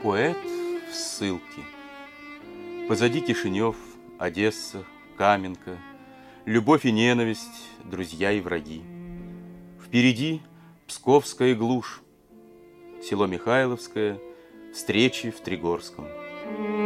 Поэт в ссылке. Позади Кишинев, Одесса, Каменка, любовь и ненависть, друзья и враги. Впереди Псковская глушь, село Михайловское, встречи в Тригорском.